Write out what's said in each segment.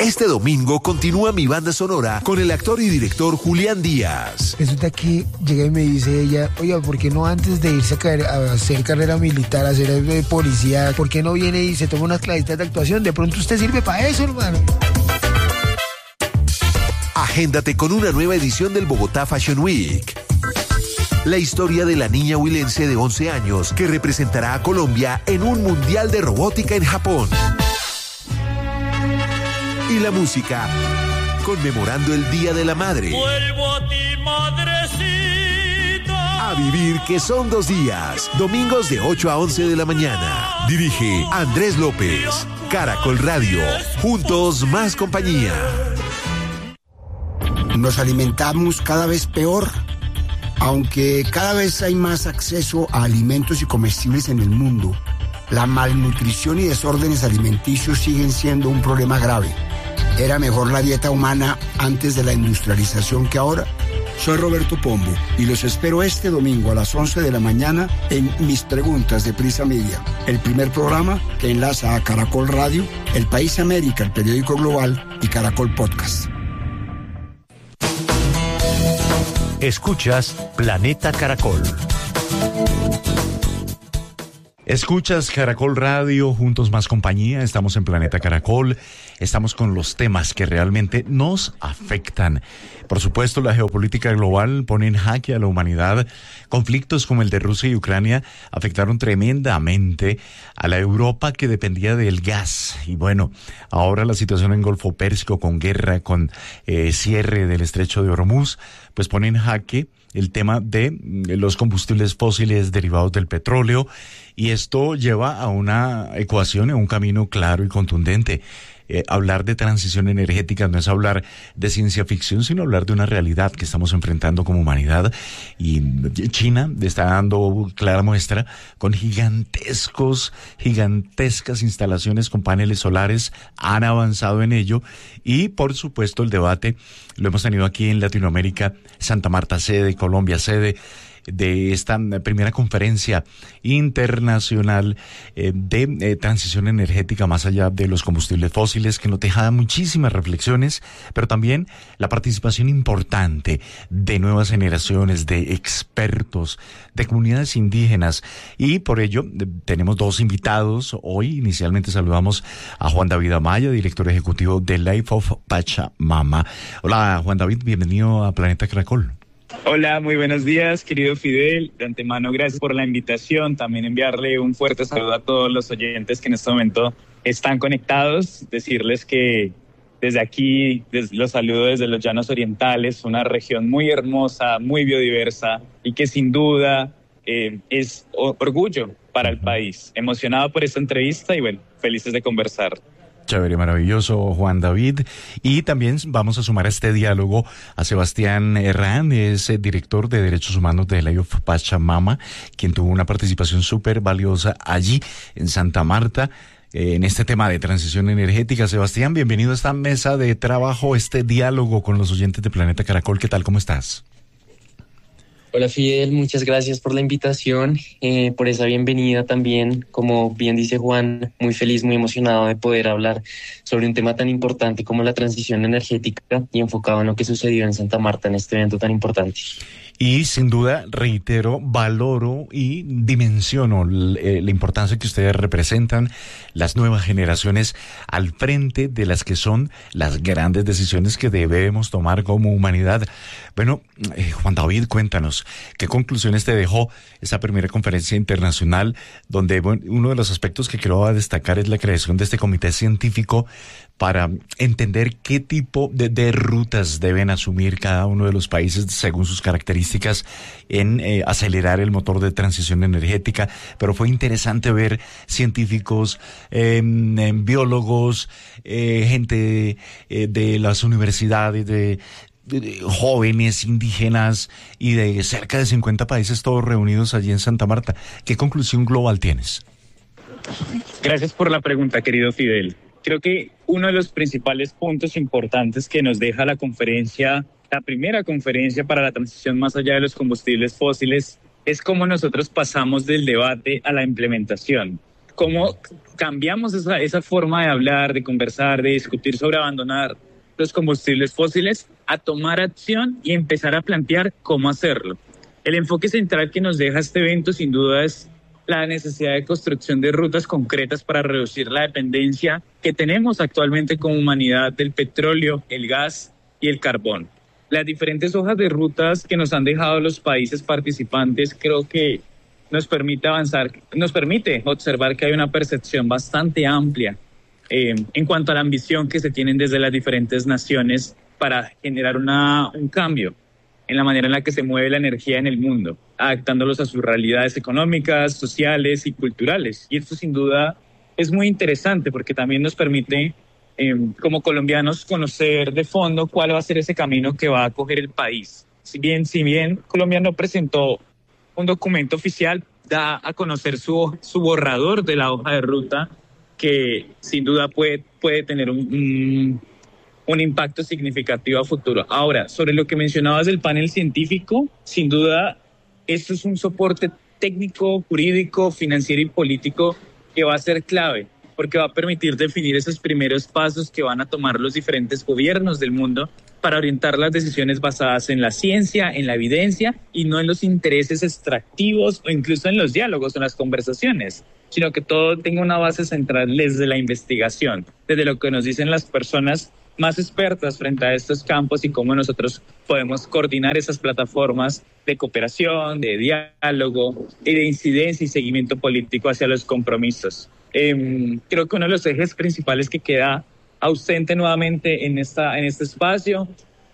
Este domingo continúa mi banda sonora con el actor y director Julián Díaz. Resulta que llega y me dice ella, oiga, ¿por qué no antes de irse a hacer carrera militar, a hacer policía, por qué no viene y se toma unas clasitas de actuación? De pronto usted sirve para eso, hermano. Agéndate con una nueva edición del Bogotá Fashion Week. La historia de la niña huilense de 11 años que representará a Colombia en un mundial de robótica en Japón. Y la música, conmemorando el Día de la Madre. Vuelvo a ti, madrecita. A vivir, que son 2 días. Domingos de 8 a 11 de la mañana. Dirige Andrés López. Caracol Radio. Juntos más compañía. Nos alimentamos cada vez peor. Aunque cada vez hay más acceso a alimentos y comestibles en el mundo, la malnutrición y desórdenes alimenticios siguen siendo un problema grave. ¿Era mejor la dieta humana antes de la industrialización que ahora? Soy Roberto Pombo y los espero este domingo a las 11 de la mañana en Mis Preguntas de Prisa Media, el primer programa que enlaza a Caracol Radio, El País América, el periódico global, y Caracol Podcast. Escuchas Planeta Caracol. Escuchas Caracol Radio, Juntos Más Compañía. Estamos en Planeta Caracol. Estamos con los temas que realmente nos afectan. Por supuesto, la geopolítica global pone en jaque a la humanidad. Conflictos como el de Rusia y Ucrania afectaron tremendamente a la Europa que dependía del gas. Y bueno, ahora la situación en Golfo Pérsico, con guerra, con cierre del estrecho de Hormuz, pues pone en jaque el tema de los combustibles fósiles derivados del petróleo, y esto lleva a una ecuación, a un camino claro y contundente. Hablar de transición energética no es hablar de ciencia ficción, sino hablar de una realidad que estamos enfrentando como humanidad, y China está dando clara muestra con gigantescas instalaciones con paneles solares. Han avanzado en ello, y por supuesto el debate lo hemos tenido aquí en Latinoamérica. Santa Marta sede, Colombia sede de esta primera conferencia internacional de transición energética más allá de los combustibles fósiles, que nos deja muchísimas reflexiones, pero también la participación importante de nuevas generaciones, de expertos, de comunidades indígenas, y por ello tenemos 2 invitados hoy. Inicialmente saludamos a Juan David Amaya, director ejecutivo de Life of Pachamama. Hola Juan David, bienvenido a Planeta Caracol. Hola, muy buenos días, querido Fidel. De antemano, gracias por la invitación. También enviarle un fuerte saludo a todos los oyentes que en este momento están conectados. Decirles que desde aquí los saludo desde los Llanos Orientales, una región muy hermosa, muy biodiversa, y que sin duda es orgullo para el país. Emocionado por esta entrevista y bueno, felices de conversar. Chévere, maravilloso, Juan David. Y también vamos a sumar a este diálogo a Sebastián Herrán, es director de Derechos Humanos de Life of Pachamama, quien tuvo una participación súper valiosa allí en Santa Marta en este tema de transición energética. Sebastián, bienvenido a esta mesa de trabajo, este diálogo con los oyentes de Planeta Caracol. ¿Qué tal? ¿Cómo estás? Hola Fidel, muchas gracias por la invitación, por esa bienvenida también. Como bien dice Juan, muy feliz, muy emocionado de poder hablar sobre un tema tan importante como la transición energética y enfocado en lo que sucedió en Santa Marta en este evento tan importante. Y sin duda, reitero, valoro y dimensiono la importancia que ustedes representan, las nuevas generaciones al frente de las que son las grandes decisiones que debemos tomar como humanidad. Bueno, Juan David, cuéntanos, ¿qué conclusiones te dejó esa primera conferencia internacional, donde uno de los aspectos que quiero destacar es la creación de este comité científico para entender qué tipo de rutas deben asumir cada uno de los países según sus características en acelerar el motor de transición energética? Pero fue interesante ver científicos, biólogos, gente de las universidades, de jóvenes indígenas y de cerca de 50 países, todos reunidos allí en Santa Marta. ¿Qué conclusión global tienes? Gracias por la pregunta, querido Fidel. Creo que uno de los principales puntos importantes que nos deja la conferencia, la primera conferencia para la transición más allá de los combustibles fósiles, es cómo nosotros pasamos del debate a la implementación. cómo cambiamos esa forma de hablar, de conversar, de discutir sobre abandonar los combustibles fósiles, a tomar acción y empezar a plantear cómo hacerlo. El enfoque central que nos deja este evento sin duda es la necesidad de construcción de rutas concretas para reducir la dependencia que tenemos actualmente como humanidad del petróleo, el gas y el carbón. Las diferentes hojas de rutas que nos han dejado los países participantes creo que nos permite avanzar, nos permite observar que hay una percepción bastante amplia en cuanto a la ambición que se tienen desde las diferentes naciones para generar un cambio en la manera en la que se mueve la energía en el mundo, adaptándolos a sus realidades económicas, sociales y culturales. Y esto sin duda es muy interesante porque también nos permite, como colombianos, conocer de fondo cuál va a ser ese camino que va a coger el país. Si bien Colombia no presentó un documento oficial, da a conocer su borrador de la hoja de ruta, que sin duda puede tener un impacto significativo a futuro. Ahora, sobre lo que mencionabas del panel científico, sin duda, esto es un soporte técnico, jurídico, financiero y político que va a ser clave, porque va a permitir definir esos primeros pasos que van a tomar los diferentes gobiernos del mundo para orientar las decisiones basadas en la ciencia, en la evidencia y no en los intereses extractivos o incluso en los diálogos o en las conversaciones, sino que todo tenga una base central desde la investigación, desde lo que nos dicen las personas más expertas frente a estos campos y cómo nosotros podemos coordinar esas plataformas de cooperación, de diálogo y de incidencia y seguimiento político hacia los compromisos. Creo que uno de los ejes principales que queda ausente nuevamente en este espacio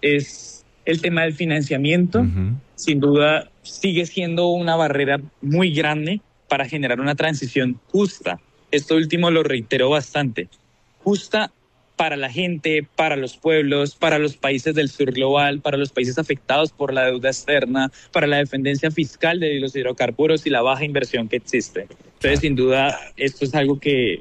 es el tema del financiamiento. Sin duda sigue siendo una barrera muy grande para generar una transición justa. Esto último lo reitero bastante. Justa para la gente, para los pueblos, para los países del sur global, para los países afectados por la deuda externa, para la dependencia fiscal de los hidrocarburos y la baja inversión que existe. Entonces, sin duda, esto es algo que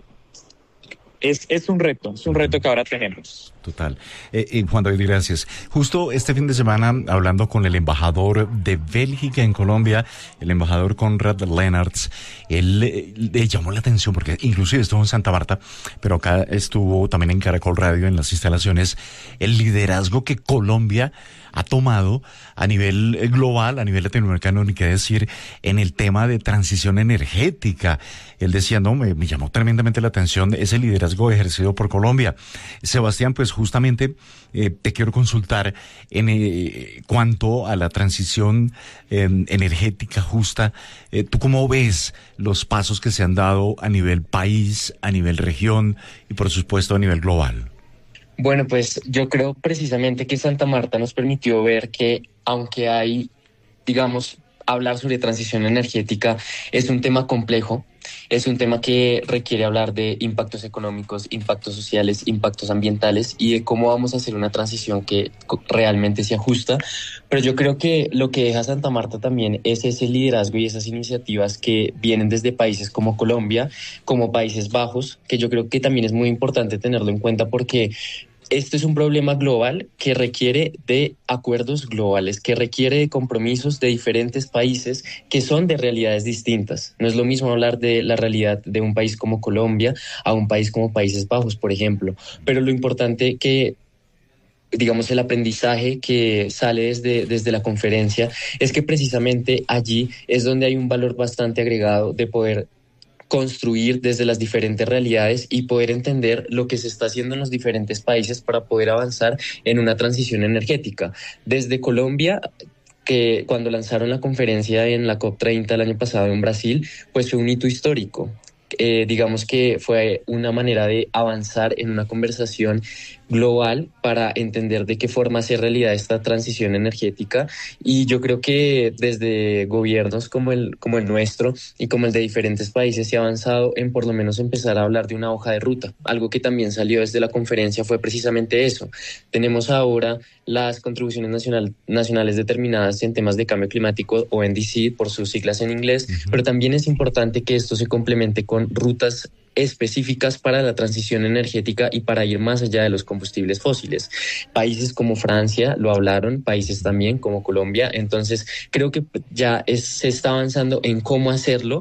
es un reto que ahora tenemos. Total. Juan David, gracias. Justo este fin de semana, hablando con el embajador de Bélgica en Colombia, el embajador Konrad Leenaerts, él le llamó la atención porque inclusive estuvo en Santa Marta, pero acá estuvo también en Caracol Radio, en las instalaciones, el liderazgo que Colombia ha tomado a nivel global, a nivel latinoamericano, ni qué decir, en el tema de transición energética. Él decía, no, me llamó tremendamente la atención ese liderazgo ejercido por Colombia. Sebastián, pues justamente te quiero consultar en cuanto a la transición energética justa. ¿Tú cómo ves los pasos que se han dado a nivel país, a nivel región y por supuesto a nivel global? Bueno, pues yo creo precisamente que Santa Marta nos permitió ver que aunque hay, digamos, hablar sobre transición energética es un tema complejo, es un tema que requiere hablar de impactos económicos, impactos sociales, impactos ambientales y de cómo vamos a hacer una transición que realmente sea justa. Pero yo creo que lo que deja Santa Marta también es ese liderazgo y esas iniciativas que vienen desde países como Colombia, como Países Bajos, que yo creo que también es muy importante tenerlo en cuenta porque este es un problema global que requiere de acuerdos globales, que requiere de compromisos de diferentes países que son de realidades distintas. No es lo mismo hablar de la realidad de un país como Colombia a un país como Países Bajos, por ejemplo. Pero lo importante que, digamos, el aprendizaje que sale desde la conferencia es que precisamente allí es donde hay un valor bastante agregado de poder construir desde las diferentes realidades y poder entender lo que se está haciendo en los diferentes países para poder avanzar en una transición energética. Desde Colombia, que cuando lanzaron la conferencia en la COP30 el año pasado en Brasil, pues fue un hito histórico. Digamos que fue una manera de avanzar en una conversación global para entender de qué forma hacer realidad esta transición energética, y yo creo que desde gobiernos como el nuestro y como el de diferentes países se ha avanzado en por lo menos empezar a hablar de una hoja de ruta. Algo que también salió desde la conferencia fue precisamente eso. Tenemos ahora las contribuciones nacionales determinadas en temas de cambio climático, o NDC por sus siglas en inglés, pero también es importante que esto se complemente con rutas específicas para la transición energética y para ir más allá de los combustibles fósiles. Países como Francia lo hablaron, países también como Colombia. Entonces creo que ya se está avanzando en cómo hacerlo.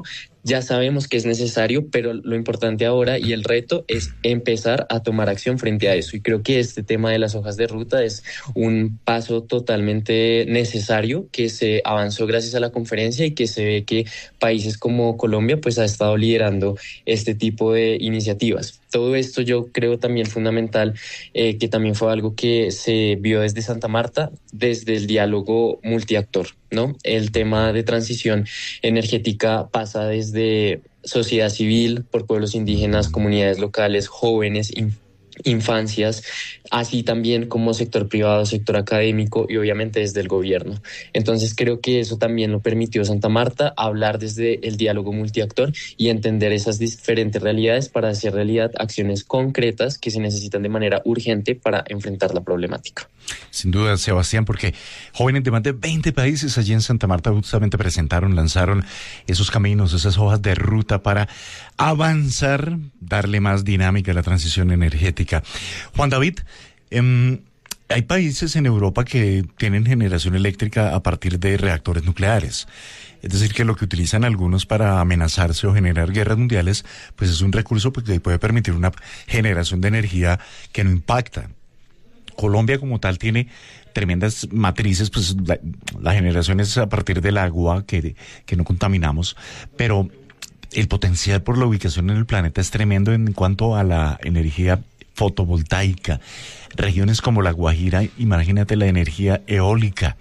Ya sabemos que es necesario, pero lo importante ahora y el reto es empezar a tomar acción frente a eso. Y creo que este tema de las hojas de ruta es un paso totalmente necesario que se avanzó gracias a la conferencia y que se ve que países como Colombia pues ha estado liderando este tipo de iniciativas. Todo esto yo creo también fundamental, que también fue algo que se vio desde Santa Marta, desde el diálogo multiactor, ¿no? El tema de transición energética pasa desde sociedad civil, por pueblos indígenas, comunidades locales, jóvenes, infancias, así también como sector privado, sector académico y obviamente desde el gobierno. Entonces creo que eso también lo permitió Santa Marta, hablar desde el diálogo multiactor y entender esas diferentes realidades para hacer realidad acciones concretas que se necesitan de manera urgente para enfrentar la problemática. Sin duda, Sebastián, porque jóvenes de más de 20 países allí en Santa Marta justamente lanzaron esos caminos, esas hojas de ruta para avanzar, darle más dinámica a la transición energética. Juan David, hay países en Europa que tienen generación eléctrica a partir de reactores nucleares. Es decir, que lo que utilizan algunos para amenazarse o generar guerras mundiales, pues es un recurso que puede permitir una generación de energía que no impacta. Colombia como tal tiene tremendas matrices, pues la generación es a partir del agua que no contaminamos, pero el potencial por la ubicación en el planeta es tremendo en cuanto a la energía fotovoltaica. Regiones como La Guajira, imagínate la energía eólica.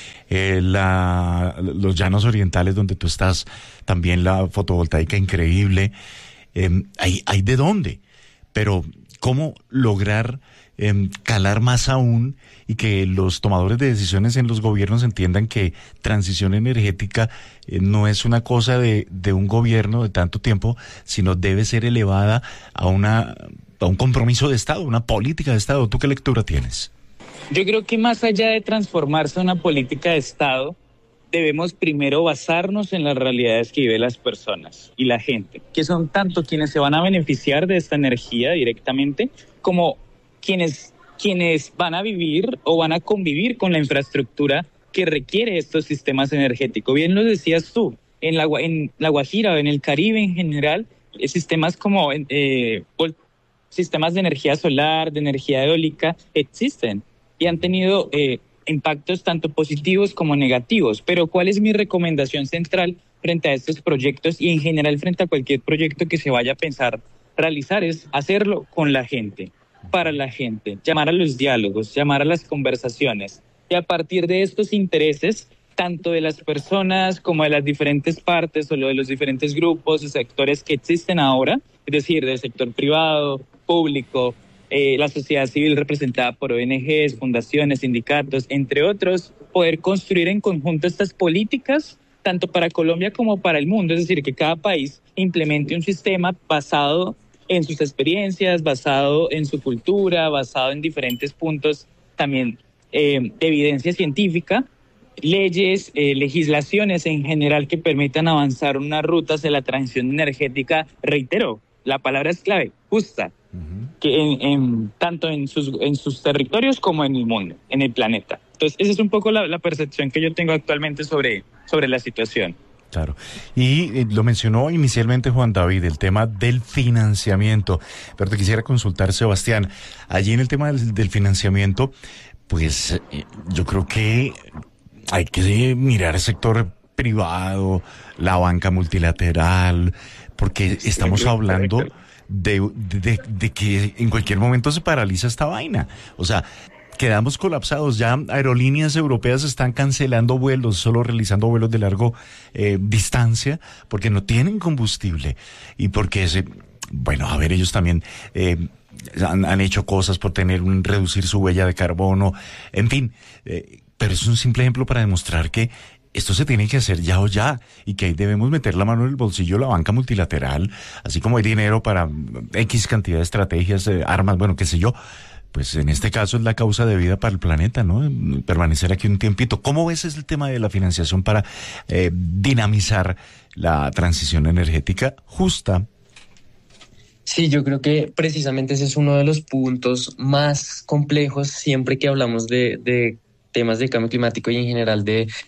Los llanos orientales donde tú estás, también la fotovoltaica increíble. Hay de dónde, pero ¿cómo lograr calar más aún y que los tomadores de decisiones en los gobiernos entiendan que transición energética no es una cosa de un gobierno de tanto tiempo, sino debe ser elevada a un compromiso de Estado, una política de Estado? ¿Tú qué lectura tienes? Yo creo que más allá de transformarse en una política de Estado, debemos primero basarnos en las realidades que viven las personas y la gente, que son tanto quienes se van a beneficiar de esta energía directamente, como quienes van a vivir o van a convivir con la infraestructura que requiere estos sistemas energéticos. Bien lo decías tú, en la Guajira o en el Caribe en general, sistemas como sistemas de energía solar, de energía eólica, existen y han tenido impactos tanto positivos como negativos. Pero ¿cuál es mi recomendación central frente a estos proyectos y en general frente a cualquier proyecto que se vaya a pensar realizar? Es hacerlo con la gente, para la gente, llamar a los diálogos, llamar a las conversaciones y a partir de estos intereses, tanto de las personas como de las diferentes partes o de los diferentes grupos y sectores que existen ahora, es decir, del sector privado, público, la sociedad civil representada por ONGs, fundaciones, sindicatos, entre otros, poder construir en conjunto estas políticas, tanto para Colombia como para el mundo, es decir, que cada país implemente un sistema basado en sus experiencias, basado en su cultura, basado en diferentes puntos también de evidencia científica, leyes, legislaciones en general que permitan avanzar unas rutas de la transición energética, reitero, la palabra es clave, justa, que tanto en sus territorios como en el mundo, en el planeta. Entonces, esa es un poco la percepción que yo tengo actualmente sobre la situación. Claro. Y lo mencionó inicialmente Juan David, el tema del financiamiento. Pero te quisiera consultar, Sebastián, allí en el tema del financiamiento, pues yo creo que hay que mirar el sector privado, la banca multilateral, porque estamos hablando de que en cualquier momento se paraliza esta vaina. O sea, quedamos colapsados. Ya aerolíneas europeas están cancelando vuelos, solo realizando vuelos de largo distancia, porque no tienen combustible y porque ellos también han hecho cosas por reducir su huella de carbono, en fin, pero es un simple ejemplo para demostrar que esto se tiene que hacer ya o ya, y que ahí debemos meter la mano en el bolsillo la banca multilateral, así como hay dinero para X cantidad de estrategias, armas, bueno, qué sé yo. Pues en este caso es la causa de vida para el planeta, ¿no? Permanecer aquí un tiempito. ¿Cómo ves el tema de la financiación para dinamizar la transición energética justa? Sí, yo creo que precisamente ese es uno de los puntos más complejos siempre que hablamos de temas de cambio climático y en general de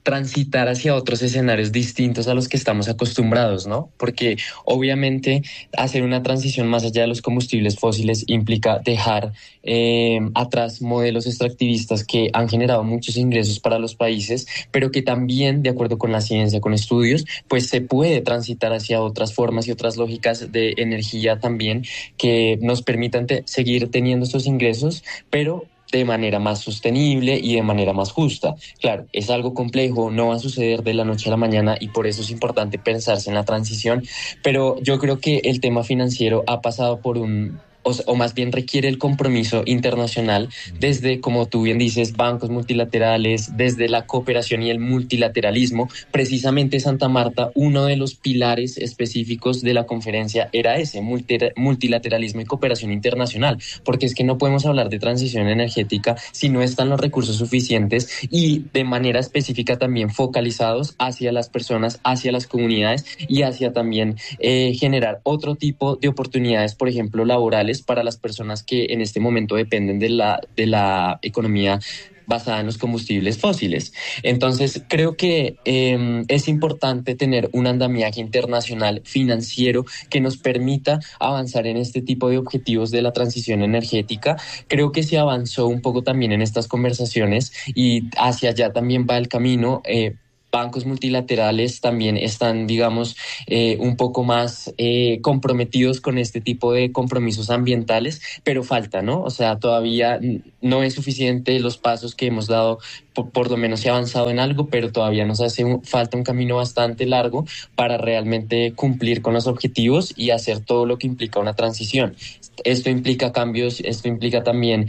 transitar hacia otros escenarios distintos a los que estamos acostumbrados, ¿no? Porque obviamente hacer una transición más allá de los combustibles fósiles implica dejar atrás modelos extractivistas que han generado muchos ingresos para los países, pero que también, de acuerdo con la ciencia, con estudios, pues se puede transitar hacia otras formas y otras lógicas de energía también que nos permitan seguir teniendo estos ingresos, pero de manera más sostenible y de manera más justa. Claro, es algo complejo, no va a suceder de la noche a la mañana y por eso es importante pensarse en la transición, pero yo creo que el tema financiero ha pasado por o más bien requiere el compromiso internacional desde, como tú bien dices, bancos multilaterales, desde la cooperación y el multilateralismo. Precisamente Santa Marta, uno de los pilares específicos de la conferencia era ese, multilateralismo y cooperación internacional, porque es que no podemos hablar de transición energética si no están los recursos suficientes y de manera específica también focalizados hacia las personas, hacia las comunidades y hacia también generar otro tipo de oportunidades, por ejemplo, laborales para las personas que en este momento dependen de la economía basada en los combustibles fósiles. Entonces, creo que es importante tener un andamiaje internacional financiero que nos permita avanzar en este tipo de objetivos de la transición energética. Creo que se avanzó un poco también en estas conversaciones y hacia allá también va el camino. Bancos multilaterales también están, digamos, un poco más comprometidos con este tipo de compromisos ambientales, pero falta, ¿no? O sea, todavía no es suficiente los pasos que hemos dado, por lo menos se ha avanzado en algo, pero todavía nos hace falta un camino bastante largo para realmente cumplir con los objetivos y hacer todo lo que implica una transición. Esto implica cambios, esto implica también,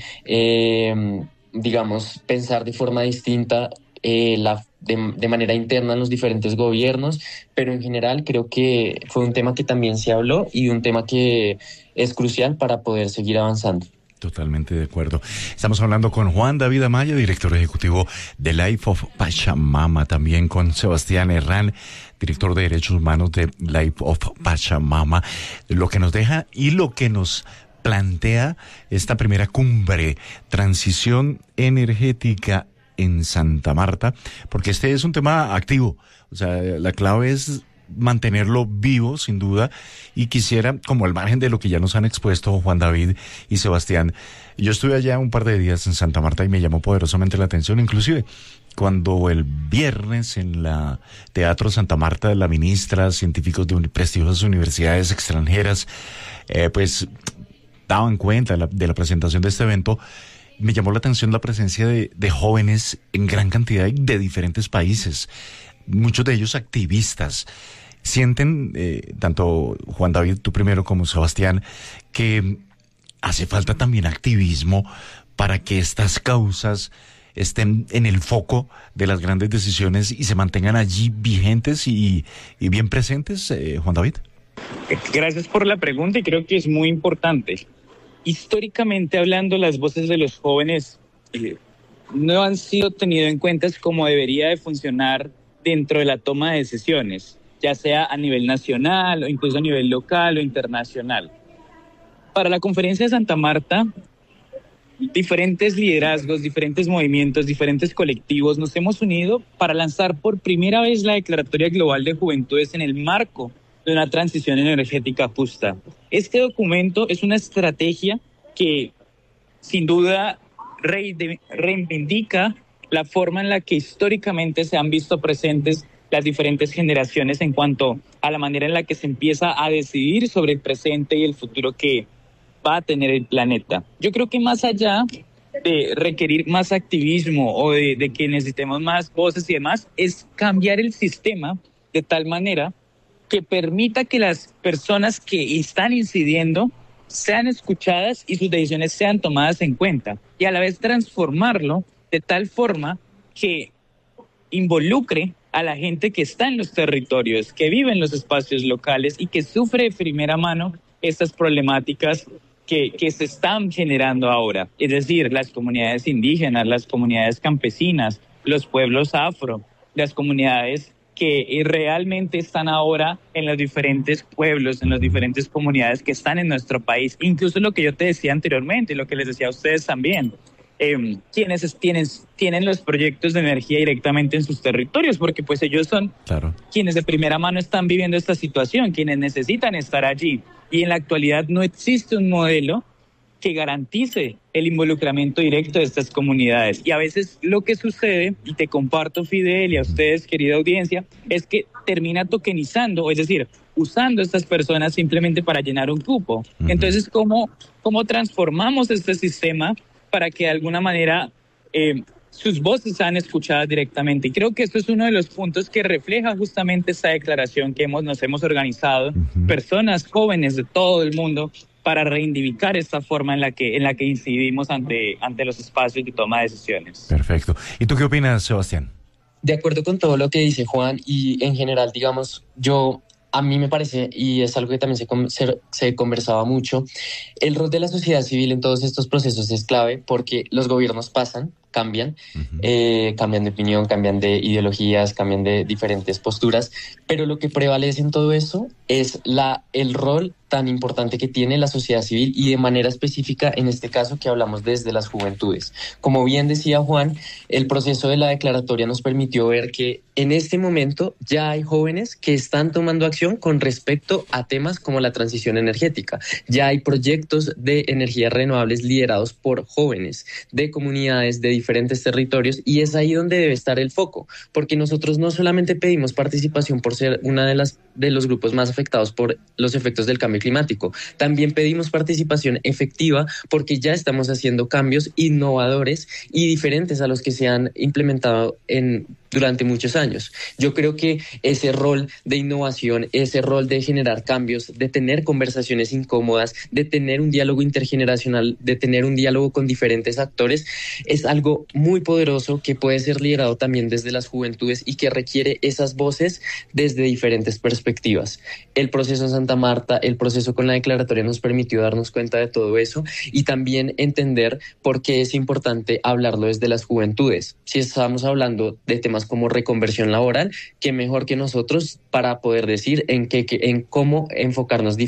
digamos, pensar de forma distinta de manera interna en los diferentes gobiernos, pero en general creo que fue un tema que también se habló y un tema que es crucial para poder seguir avanzando. Totalmente de acuerdo. Estamos hablando con Juan David Amaya, director ejecutivo de Life of Pachamama, también con Sebastián Herrán, director de Derechos Humanos de Life of Pachamama, lo que nos deja y lo que nos plantea esta primera cumbre, transición energética en Santa Marta, porque este es un tema activo, o sea, la clave es mantenerlo vivo, sin duda, y quisiera, como al margen de lo que ya nos han expuesto Juan David y Sebastián, yo estuve allá un par de días en Santa Marta y me llamó poderosamente la atención, inclusive cuando el viernes en la Teatro Santa Marta, la ministra, científicos de prestigiosas universidades extranjeras, pues daban cuenta de la presentación de este evento. Me llamó la atención la presencia de jóvenes en gran cantidad de diferentes países, muchos de ellos activistas. Sienten, tanto Juan David, tú primero, como Sebastián, que hace falta también activismo para que estas causas estén en el foco de las grandes decisiones y se mantengan allí vigentes y bien presentes, Juan David. Gracias por la pregunta y creo que es muy importante. Históricamente hablando, las voces de los jóvenes no han sido tenidas en cuenta como debería de funcionar dentro de la toma de decisiones, ya sea a nivel nacional o incluso a nivel local o internacional. Para la conferencia de Santa Marta, diferentes liderazgos, diferentes movimientos, diferentes colectivos nos hemos unido para lanzar por primera vez la Declaratoria Global de Juventudes en el marco de una transición energética justa. Este documento es una estrategia que sin duda reivindica la forma en la que históricamente se han visto presentes las diferentes generaciones en cuanto a la manera en la que se empieza a decidir sobre el presente y el futuro que va a tener el planeta. Yo creo que más allá de requerir más activismo o de que necesitemos más voces y demás, es cambiar el sistema de tal manera que permita que las personas que están incidiendo sean escuchadas y sus decisiones sean tomadas en cuenta, y a la vez transformarlo de tal forma que involucre a la gente que está en los territorios, que vive en los espacios locales y que sufre de primera mano estas problemáticas que se están generando ahora. Es decir, las comunidades indígenas, las comunidades campesinas, los pueblos afro, las comunidades que realmente están ahora en los diferentes pueblos, en las diferentes comunidades que están en nuestro país. Incluso lo que yo te decía anteriormente, lo que les decía a ustedes también, quienes tienen los proyectos de energía directamente en sus territorios, porque pues ellos son quienes de primera mano están viviendo esta situación, quienes necesitan estar allí. Y en la actualidad no existe un modelo que garantice el involucramiento directo de estas comunidades. Y a veces lo que sucede, y te comparto, Fidel, y a ustedes, querida audiencia, es que termina tokenizando, es decir, usando a estas personas simplemente para llenar un cupo. Entonces, ¿cómo transformamos este sistema para que de alguna manera sus voces sean escuchadas directamente? Y creo que esto es uno de los puntos que refleja justamente esta declaración que nos hemos organizado, personas jóvenes de todo el mundo, para reivindicar esta forma en la que incidimos ante los espacios de toma de decisiones. Perfecto. ¿Y tú qué opinas, Sebastián? De acuerdo con todo lo que dice Juan, y en general, digamos, a mí me parece, y es algo que también se conversaba mucho, el rol de la sociedad civil en todos estos procesos es clave, porque los gobiernos cambian, cambian de opinión, cambian de ideologías, cambian de diferentes posturas, pero lo que prevalece en todo eso es el rol tan importante que tiene la sociedad civil, y de manera específica en este caso que hablamos desde las juventudes. Como bien decía Juan, el proceso de la declaratoria nos permitió ver que en este momento ya hay jóvenes que están tomando acción con respecto a temas como la transición energética. Ya hay proyectos de energías renovables liderados por jóvenes de comunidades de diferentes territorios, y es ahí donde debe estar el foco, porque nosotros no solamente pedimos participación por ser una de los grupos más afectados por los efectos del cambio climático, también pedimos participación efectiva porque ya estamos haciendo cambios innovadores y diferentes a los que se han implementado durante muchos años. Yo creo que ese rol de innovación, ese rol de generar cambios, de tener conversaciones incómodas, de tener un diálogo intergeneracional, de tener un diálogo con diferentes actores, es algo muy poderoso que puede ser liderado también desde las juventudes y que requiere esas voces desde diferentes perspectivas. El proceso en Santa Marta, el proceso con la declaratoria nos permitió darnos cuenta de todo eso y también entender por qué es importante hablarlo desde las juventudes. Si estamos hablando de temas como reconversión laboral, qué mejor que nosotros para poder decir en cómo enfocarnos